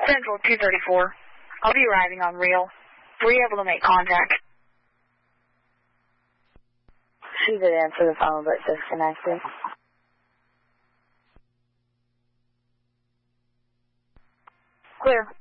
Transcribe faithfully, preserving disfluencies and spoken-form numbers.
Central two thirty-four. I'll be arriving on Real. Were you able to make contact? She did answer the phone, but disconnected. Clear.